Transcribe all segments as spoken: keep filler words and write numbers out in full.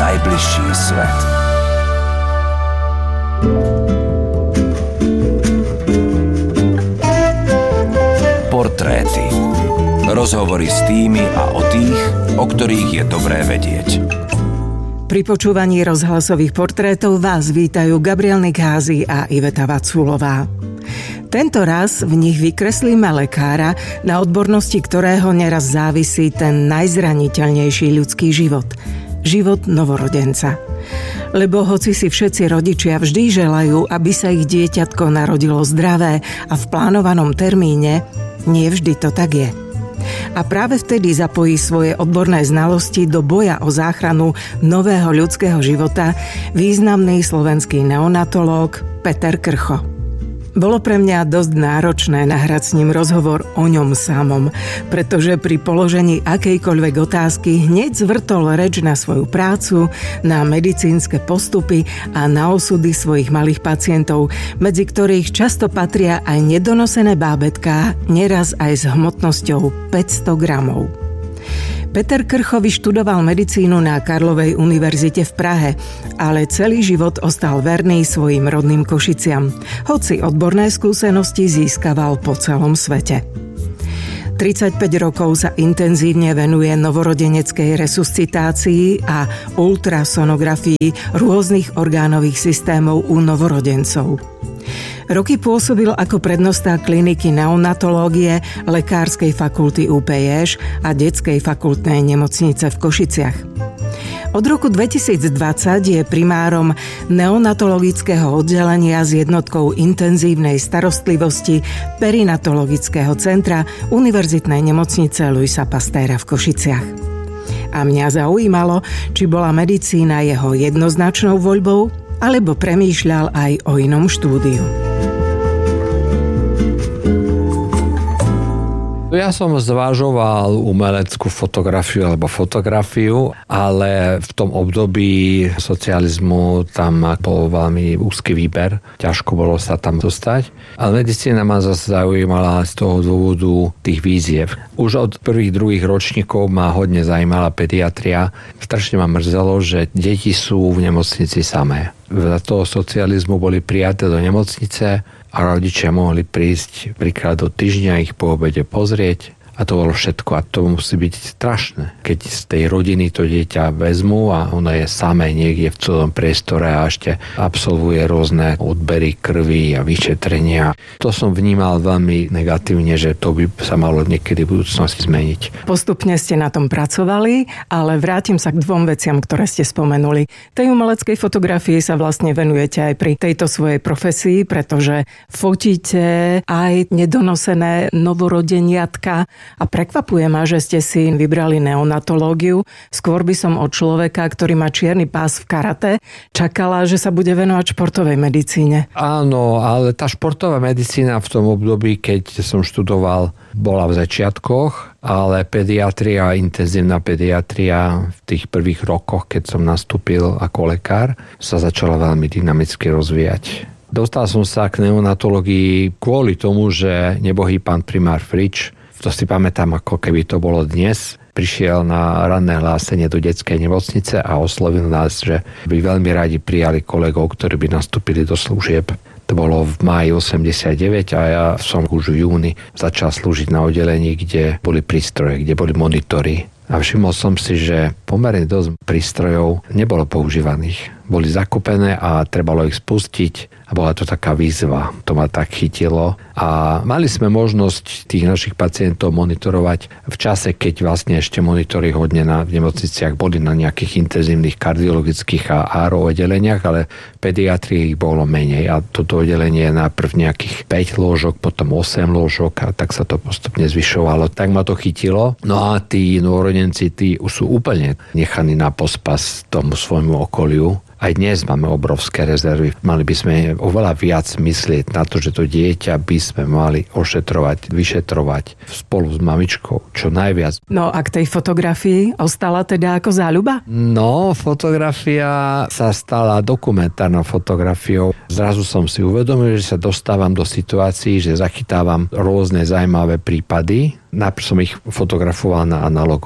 najbližší svet. Portréty. Rozhovory s tými a o tých, o ktorých je dobré vedieť. Pri počúvaní rozhlasových portrétov vás vítajú Gabriel Nikházy a Iveta Vaculová. Tento raz v nich vykreslíme lekára, na odbornosti ktorého neraz závisí ten najzraniteľnejší ľudský život. Život novorodenca. Lebo hoci si všetci rodičia vždy želajú, aby sa ich dieťatko narodilo zdravé a v plánovanom termíne, nie vždy to tak je. A práve vtedy zapojí svoje odborné znalosti do boja o záchranu nového ľudského života významný slovenský neonatológ Peter Krcho. Bolo pre mňa dosť náročné nahrať s ním rozhovor o ňom samom, pretože pri položení akejkoľvek otázky hneď zvrtol reč na svoju prácu, na medicínske postupy a na osudy svojich malých pacientov, medzi ktorých často patria aj nedonosené bábätká, neraz aj s hmotnosťou päťsto gramov. Peter Krcho vyštudoval medicínu na Karlovej univerzite v Prahe, ale celý život ostal verný svojim rodným Košiciam, hoci odborné skúsenosti získaval po celom svete. tridsaťpäť rokov sa intenzívne venuje novorodeneckej resuscitácii a ultrasonografii rôznych orgánových systémov u novorodencov. Roky pôsobil ako prednosta kliniky neonatológie Lekárskej fakulty ú pé ješ a Detskej fakultnej nemocnice v Košiciach. Od roku dvetisícdvadsať je primárom neonatologického oddelenia s jednotkou intenzívnej starostlivosti Perinatologického centra Univerzitnej nemocnice Louisa Pastéra v Košiciach. A mňa zaujímalo, či bola medicína jeho jednoznačnou voľbou, alebo premýšľal aj o inom štúdiu. Ja som zvažoval umeleckú fotografiu alebo fotografiu, ale v tom období socializmu tam bol veľmi úzky výber. Ťažko bolo sa tam dostať. Ale medicína ma zase zaujímala z toho dôvodu tých výziev. Už od prvých, druhých ročníkov ma hodne zajímala pediatria. Strašne ma mrzelo, že deti sú v nemocnici samé. Za toho socializmu boli prijaté do nemocnice a rodičia mohli prísť príklad do týždňa, ich po obede pozrieť a to bolo všetko. A to musí byť strašné, keď z tej rodiny to dieťa vezmú a ono je samé niekde v celom priestore a ešte absolvuje rôzne odbery krvi a vyšetrenia. To som vnímal veľmi negatívne, že to by sa malo niekedy v budúcnosti zmeniť. Postupne ste na tom pracovali, ale vrátim sa k dvom veciam, ktoré ste spomenuli. Tej umeleckej fotografii sa vlastne venujete aj pri tejto svojej profesii, pretože fotíte aj nedonosené novorodeniatka. A prekvapuje ma, že ste si vybrali neonatológiu. Skôr by som od človeka, ktorý má čierny pás v karate, čakala, že sa bude venovať športovej medicíne. Áno, ale tá športová medicína v tom období, keď som študoval, bola v začiatkoch, ale pediatria, intenzívna pediatria v tých prvých rokoch, keď som nastúpil ako lekár, sa začala veľmi dynamicky rozvíjať. Dostal som sa k neonatológii kvôli tomu, že nebohý pán primár Frič, to si pamätám, ako keby to bolo dnes, prišiel na ranné hlásenie do detskej nemocnice a oslovil nás, že by veľmi radi prijali kolegov, ktorí by nastúpili do služieb. To bolo v máji osemdesiatdeväť a ja som už v júni začal slúžiť na oddelení, kde boli prístroje, kde boli monitory. A všimol som si, že pomerne dosť prístrojov nebolo používaných. Boli zakúpené a trebalo ich spustiť a bola to taká výzva. To ma tak chytilo. A mali sme možnosť tých našich pacientov monitorovať v čase, keď vlastne ešte monitory hodne na v nemocniciach boli na nejakých intenzívnych kardiologických a áro oddeleniach, ale v pediatrii ich bolo menej. A toto oddelenie je najprv nejakých päť lôžok, potom osem lôžok a tak sa to postupne zvyšovalo. Tak ma to chytilo. No a tí novorodenci, tí sú úplne nechaní na pospas tomu svojmu okoliu. Aj dnes máme obrovské rezervy. Mali by sme oveľa viac myslieť na to, že to dieťa by sme mali ošetrovať, vyšetrovať spolu s mamičkou, čo najviac. No a k tej fotografii ostala teda ako záľuba? No, fotografia sa stala dokumentárnou fotografiou. Zrazu som si uvedomil, že sa dostávam do situácií, že zachytávam rôzne zaujímavé prípady. Najprv som ich fotografoval na analogový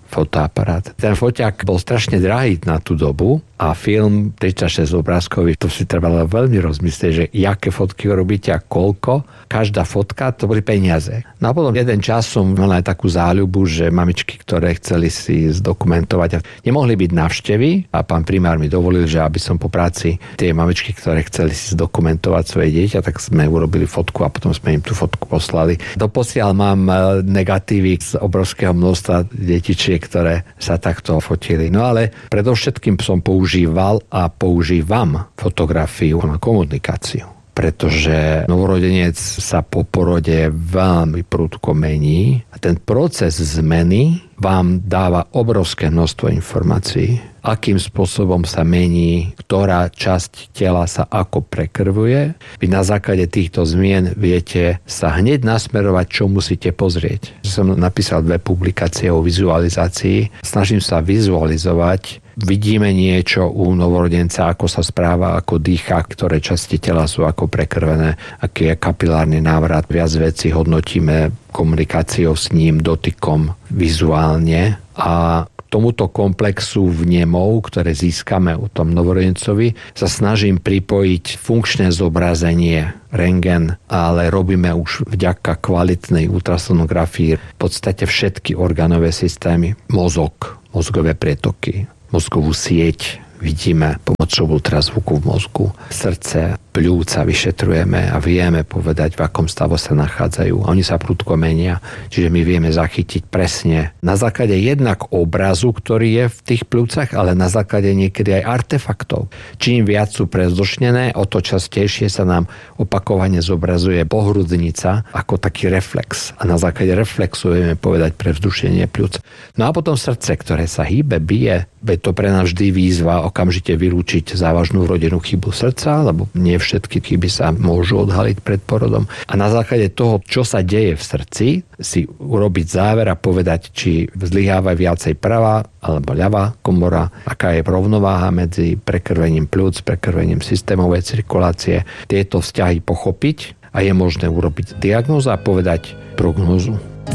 fotoaparát. Ten foťák bol strašne drahý na tú dobu a film tridsaťšesť obrázkový, to si trebalo veľmi rozmyslieť, že jaké fotky robíte a koľko. Každá fotka, to boli peniaze. No a potom jeden čas som mal aj takú záľubu, že mamičky, ktoré chceli si zdokumentovať a nemohli byť návštevy a pán primár mi dovolil, že aby som po práci tie mamičky, ktoré chceli si zdokumentovať svoje dieťa, tak sme urobili fotku a potom sme im tú fotku poslali. Doposiaľ mám negatívy z obrovského množstva detičiek, ktoré sa takto fotili. No ale predovšetkým som používal a používam fotografiu na komunikáciu, pretože novorodenec sa po porode veľmi prudko mení a ten proces zmeny vám dáva obrovské množstvo informácií, akým spôsobom sa mení, ktorá časť tela sa ako prekrvuje. Vy na základe týchto zmien viete sa hneď nasmerovať, čo musíte pozrieť. Som napísal dve publikácie o vizualizácii. Snažím sa vizualizovať. Vidíme niečo u novorodenca, ako sa správa, ako dýcha, ktoré časti tela sú ako prekrvené, aký je kapilárny návrat. Viac vecí hodnotíme komunikáciou s ním, dotykom, vizuálne a tomuto komplexu vnemov, ktoré získame u tom novorodencovi, sa snažím pripojiť funkčné zobrazenie, rentgen, ale robíme už vďaka kvalitnej ultrasonografii v podstate všetky orgánové systémy, mozog, mozgové prietoky, mozgovú sieť, vidíme pomocou ultrazvuku v mozgu, srdce, pľúca vyšetrujeme a vieme povedať, v akom stave sa nachádzajú. Oni sa prudko menia, čiže my vieme zachytiť presne na základe jednak obrazu, ktorý je v tých pľúcach, ale na základe niekedy aj artefaktov. Čím viac sú prezdušnené, o to častejšie sa nám opakovane zobrazuje pohrudnica ako taký reflex. A na základe reflexu vieme povedať prevzdušenie pľúc. No a potom srdce, ktoré sa hýbe, bije, je to pre nás vždy výzva okamžite vylúčiť závažnú rodinnú chybu srdca, lebo nie všetky chyby sa môžu odhaliť pred porodom. A na základe toho, čo sa deje v srdci, si urobiť záver a povedať, či zlyháva viacej pravá alebo ľavá komora, aká je rovnováha medzi prekrvením pľúc, prekrvením systémovej cirkulácie. Tieto vzťahy pochopiť a je možné urobiť diagnózu a povedať prognózu.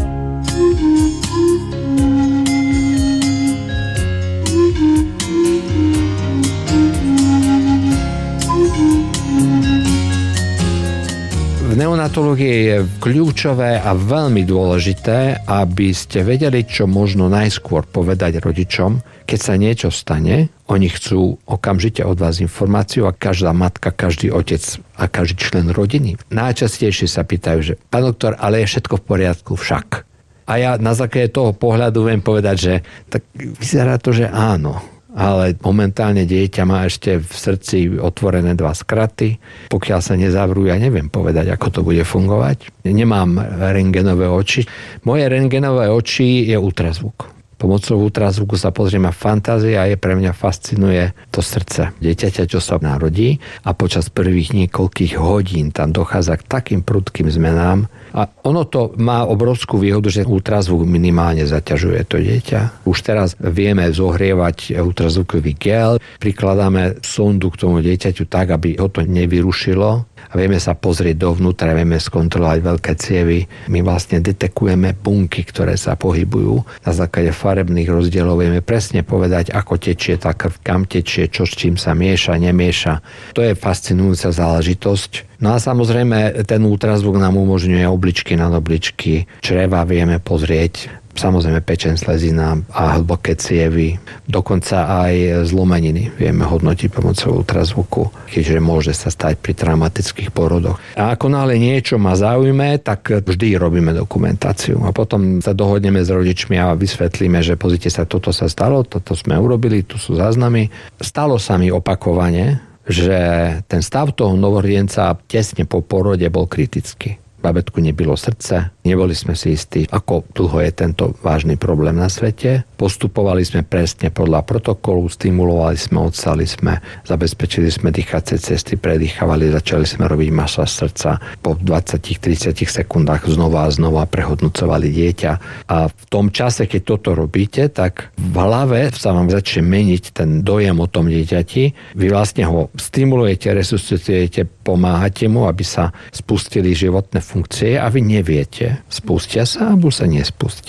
V neonatológii je kľúčové a veľmi dôležité, aby ste vedeli, čo možno najskôr povedať rodičom. Keď sa niečo stane, oni chcú okamžite od vás informáciu a každá matka, každý otec a každý člen rodiny. Najčastejšie sa pýtajú, že pán doktor, ale je všetko v poriadku však. A ja na základe toho pohľadu viem povedať, že tak vyzerá to, že áno. Ale momentálne dieťa má ešte v srdci otvorené dva skraty. Pokiaľ sa nezavrú, ja neviem povedať, ako to bude fungovať. Nemám rentgenové oči. Moje rentgenové oči je ultrazvuk. Pomocou ultrazvuku sa pozrieme fantázie a je pre mňa fascinuje to srdce dieťaťa, čo sa narodí a počas prvých niekoľkých hodín tam dochádza k takým prudkým zmenám. A ono to má obrovskú výhodu, že ultrazvuk minimálne zaťažuje to dieťa. Už teraz vieme zohrievať ultrazvukový gel, prikladáme sondu k tomu dieťaťu tak, aby ho to nevyrušilo a vieme sa pozrieť dovnútra, vieme skontrolovať veľké cievy. My vlastne detekujeme bunky, ktoré sa pohybujú. Na základe farebných rozdielov vieme presne povedať, ako tečie tá krv, kam tečie, čo s čím sa mieša, nemieša. To je fascinujúca záležitosť. No a samozrejme, ten ultrazvuk nám umožňuje obličky nad obličky, čreva vieme pozrieť, samozrejme pečen, slezina a hlboké cievy, dokonca aj zlomeniny vieme hodnotiť pomocou ultrazvuku, keďže môže sa stať pri traumatických porodoch. A ako náhle niečo ma zaujme, tak vždy robíme dokumentáciu a potom sa dohodneme s rodičmi a vysvetlíme, že pozrite sa, toto sa stalo, toto sme urobili, tu sú záznamy. Stalo sa mi opakovane, že ten stav toho novorodenca tesne po porode bol kritický. Babetku nebilo srdce, neboli sme si istí, ako dlho je tento vážny problém na svete. Postupovali sme presne podľa protokolu, stimulovali sme, odsali sme, zabezpečili sme dýchacie cesty, predýchavali, začali sme robiť masáž srdca. Po dvadsať tridsať sekundách znova a znova prehodnocovali dieťa. A v tom čase, keď toto robíte, tak v hlave sa vám začne meniť ten dojem o tom dieťati. Vy vlastne ho stimulujete, resuscitujete, pomáhate mu, aby sa spustili životné funkcie a vy neviete, spustia sa alebo sa nespustia.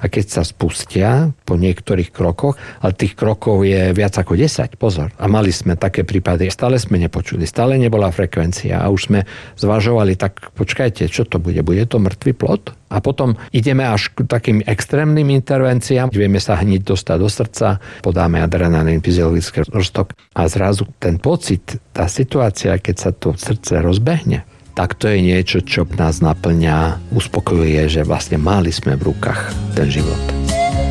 a keď sa spustia po niektorých krokoch, ale tých krokov je viac ako desať, pozor. A mali sme také prípady, stále sme nepočuli, stále nebola frekvencia a už sme zvažovali, tak počkajte, čo to bude? Bude to mŕtvý plod? A potom ideme až k takým extrémnym intervenciám, vieme sa hneď dostať do srdca, podáme adrenalín, fyziologický roztok a zrazu ten pocit, tá situácia, keď sa to srdce rozbehne, tak to je niečo, čo nás naplňa, uspokojuje, že vlastne mali sme v rukách ten život.